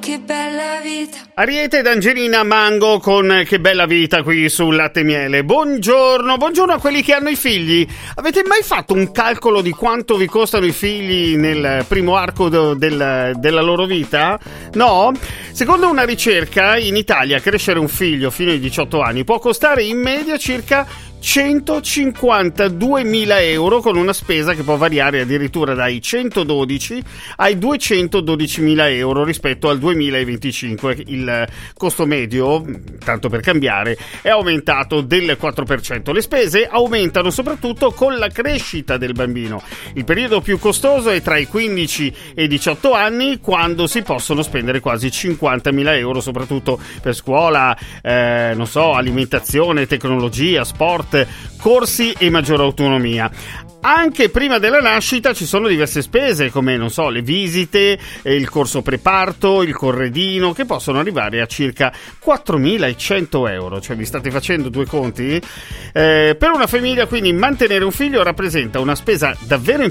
che bella vita. Ariete ed Angelina Mango con Che bella vita qui sul Latte e Miele. Buongiorno a quelli che hanno i figli. Avete mai fatto un calcolo di quanto vi costano i figli nel primo arco della loro vita? No? Secondo una ricerca, in Italia crescere un figlio fino ai 18 anni può costare in media circa 152.000 euro, con una spesa che può variare addirittura dai 112 ai 212.000 euro rispetto al 2025. Il costo medio, tanto per cambiare, è aumentato del 4%. Le spese aumentano soprattutto con la crescita del bambino. Il periodo più costoso è tra i 15 e i 18 anni, quando si possono spendere quasi 50.000 euro, soprattutto per scuola, alimentazione, tecnologia, sport, corsi e maggiore autonomia. Anche prima della nascita ci sono diverse spese, come le visite, il corso preparto, il corredino, che possono arrivare a circa 4.100 euro. Cioè, vi state facendo due conti? Per una famiglia, quindi, mantenere un figlio rappresenta una spesa davvero